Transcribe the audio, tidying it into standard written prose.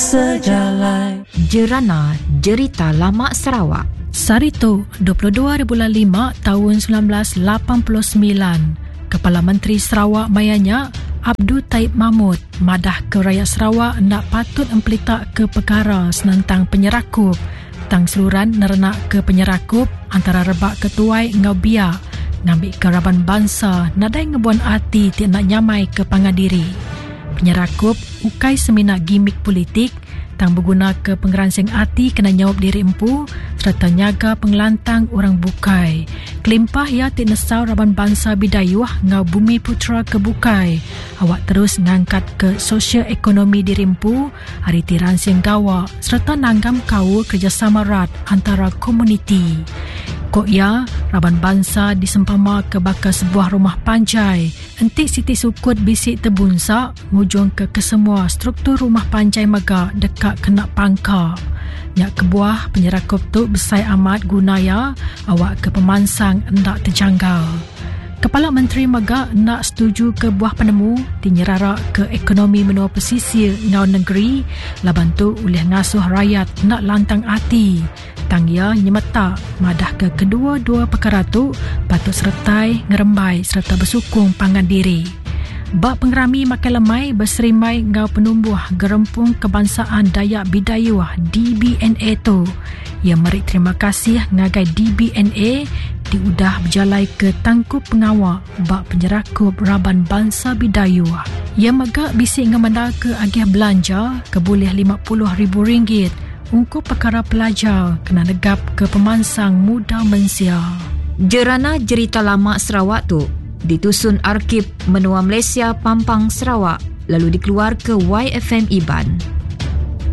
sejalan. Jerana Jerita Lama Sarawak. Sarito 22.5 tahun 1989. Kepala Menteri Sarawak mayanya Abdul Taib Mahmud madah ke rakyat Sarawak nak patut empelitak ke perkara senentang penyerakup. Tang seluruhan nerenak ke penyerakup antara rebak ketuai ngau biak ngambil keraban bangsa nadai ngebuan hati tiak nak nyamai ke pangadiri. Penyerakup ukai semina gimik politik tang berguna ke pengeransing hati kena nyawab diri empu serta nyaga pengelantang orang bukai. Kelimpah ya ti nesau raban bangsa bidayuh ngau bumi putra ke bukai. Awak terus ngangkat ke sosial ekonomi diri empu hari ti ransing gawa serta nanggam kau kerjasama erat antara komuniti. Kok ya, raban bangsa disempama ke bakal sebuah rumah panjai. Entik Siti Sukut bisik terbunsak, ngujung ke kesemua struktur rumah panjai megak dekat kena pangka. Nyak kebuah penyerakup tu besai amat gunaya, awak ke pemansang hendak terjanggal. Kepala Menteri Megak nak setuju ke buah penemu dinyerara ke ekonomi menua pesisir ngau negeri laban tu oleh ngasuh rakyat nak lantang hati. Tang ia nyemeta madah ke kedua-dua perkara tu patut sertai ngerembai serta bersukung pangan diri. Bak pengerami makan lemai berserimai ngau penumbuh gerempung kebangsaan Dayak Bidayuh DBNA tu. Ia merik terima kasih ngagai DBNA diudah berjalai ke tangkup pengawal bak penyerakup raban bangsa Bidayuh. Ia megak bisik ngemanda ke agih belanja keboleh RM50,000 untuk perkara pelajar kena negap ke pemansang muda mensia. Jerana Jerita Lama Sarawak tu ditusun Arkib Menua Malaysia Pampang Sarawak lalu dikeluar ke YFM Iban.